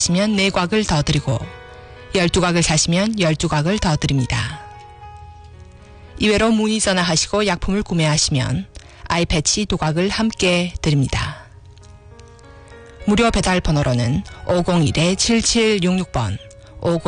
사시면 4곽을 더 드리고 12곽을 사시면 12곽을 더 드립니다. 이외로 문의 전화하시고 약품을 구매하시면 아이패치 2곽을 함께 드립니다. 무료 배달 번호로는 501-7766번,